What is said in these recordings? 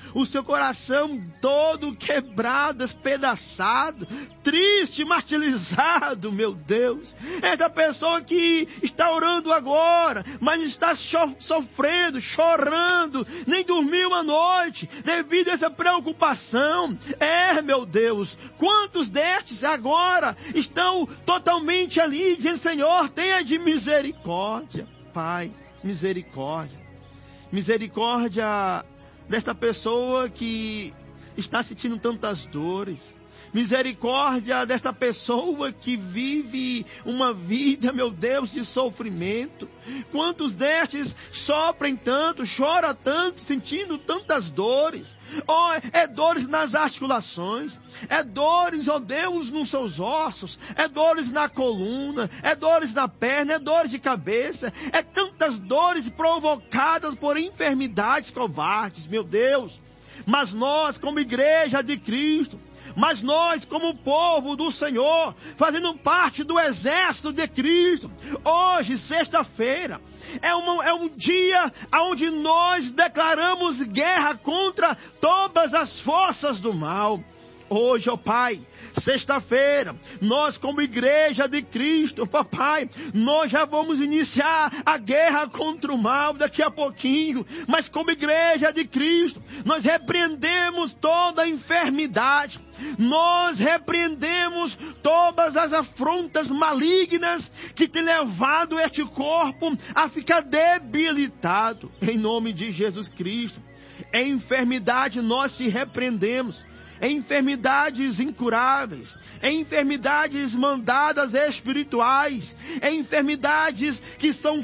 o seu coração todo quebrado, despedaçado, triste, martirizado, meu Deus. Essa pessoa que está orando agora, mas está sofrendo, chorando, nem dormiu a noite, devido a essa preocupação. Meu Deus, quantos destes agora estão totalmente ali, dizendo: Senhor, tenha de misericórdia. Pai, misericórdia. Misericórdia desta pessoa que está sentindo tantas dores. Misericórdia desta pessoa que vive uma vida, meu Deus, de sofrimento. Quantos destes sofrem tanto, choram tanto, sentindo tantas dores. É dores nas articulações, é dores, Deus, nos seus ossos, é dores na coluna, é dores na perna, é dores de cabeça, é tantas dores provocadas por enfermidades covardes, meu Deus. Mas nós, como igreja de Cristo, mas nós, como povo do Senhor, fazendo parte do exército de Cristo, hoje, sexta-feira, é um dia onde nós declaramos guerra contra todas as forças do mal. Hoje, Pai, sexta-feira, nós como igreja de Cristo, Papai, nós já vamos iniciar a guerra contra o mal daqui a pouquinho, mas como igreja de Cristo, nós repreendemos toda a enfermidade, nós repreendemos todas as afrontas malignas que têm levado este corpo a ficar debilitado, em nome de Jesus Cristo. Em enfermidade nós te repreendemos, em enfermidades incuráveis, em enfermidades mandadas espirituais, em enfermidades que são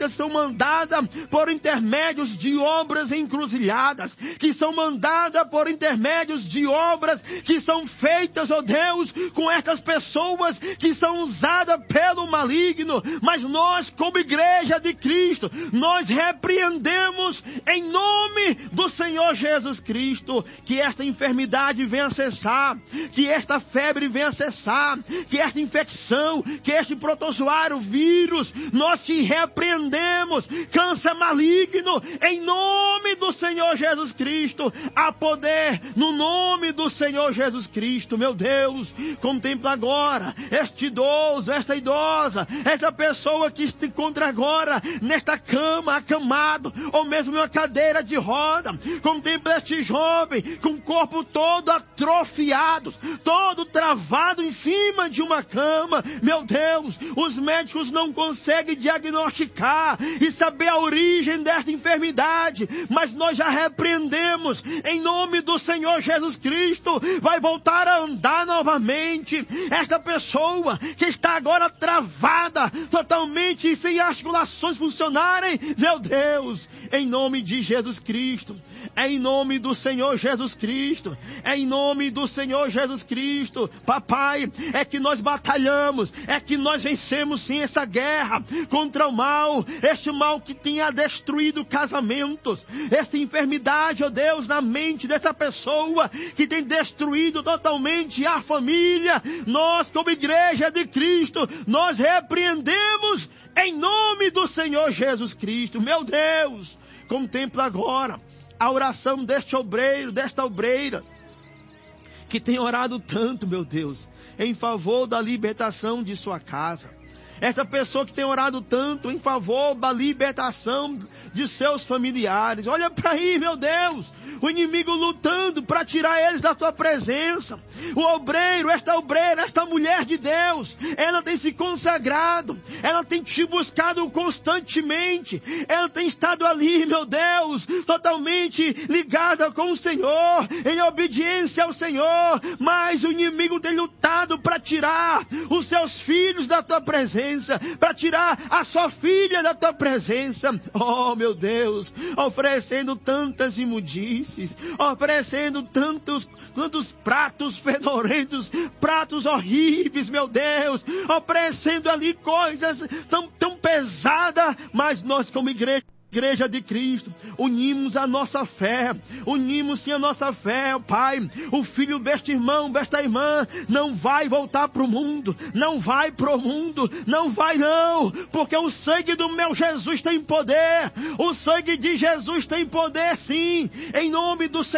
mandadas por intermédios de obras encruzilhadas, que são mandadas por intermédios de obras que são feitas, Deus, com estas pessoas que são usadas pelo maligno. Mas nós, como igreja de Cristo, nós repreendemos em nome do Senhor Jesus Cristo que esta enfermidade venha cessar, que esta febre venha cessar, que esta infecção, que este protozoário vírus, nós te repreendemos, câncer maligno, em nome do Senhor Jesus Cristo. Há poder no nome do Senhor Jesus Cristo, meu Deus. Contempla agora este idoso, esta idosa, esta pessoa que se encontra agora nesta cama, acamado, ou mesmo em uma cadeira de roda. Contempla este jovem com o corpo todo atrofiado, todo travado em cima de uma cama. Meu Deus, os médicos não conseguem diagnosticar e saber a origem desta enfermidade, mas nós já repreendemos em nome do Senhor Jesus Cristo. Vai voltar a andar novamente. Esta pessoa que está agora travada, totalmente sem articulações funcionarem, meu Deus, em nome de Jesus Cristo, é em nome do Senhor Jesus Cristo, é em nome do Senhor Jesus Cristo, Papai, é que nós batalhamos, é que nós vencemos sim essa guerra contra o mal, este mal que tinha destruído casamentos, essa enfermidade, Deus, na mente dessa pessoa que tem destruído totalmente a família. Nós, como igreja de Cristo, nós repreendemos em nome do Senhor Jesus Cristo. Meu Deus, contempla agora a oração deste obreiro, desta obreira, que tem orado tanto, meu Deus, em favor da libertação de sua casa. Esta pessoa que tem orado tanto em favor da libertação de seus familiares. Olha para aí, meu Deus, o inimigo lutando para tirar eles da tua presença. O obreiro, esta mulher de Deus, ela tem se consagrado, ela tem te buscado constantemente, ela tem estado ali, meu Deus, totalmente ligada com o Senhor, em obediência ao Senhor, mas o inimigo tem lutado para tirar os seus filhos da tua presença, para tirar a sua filha da tua presença. Oh, meu Deus, oferecendo tantas imundícies, oferecendo tantos pratos fedorentos, pratos horríveis, meu Deus, oferecendo ali coisas tão pesadas, mas nós como igreja de Cristo, unimos a nossa fé, unimos sim a nossa fé, Pai. O filho deste irmão, desta irmã, não vai voltar para o mundo, não vai pro mundo, não vai não, porque o sangue do meu Jesus tem poder, o sangue de Jesus tem poder sim, em nome do Senhor.